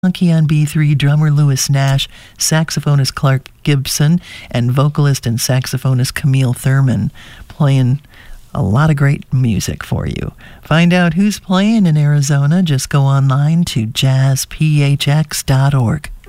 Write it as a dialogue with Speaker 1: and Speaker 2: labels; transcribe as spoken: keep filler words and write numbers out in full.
Speaker 1: Monkey on B three, drummer Lewis Nash, saxophonist Clark Gibson, and vocalist and saxophonist Camille Thurman, playing a lot of great music for you. Find out who's playing in Arizona. Just go online to jazz p h x dot org.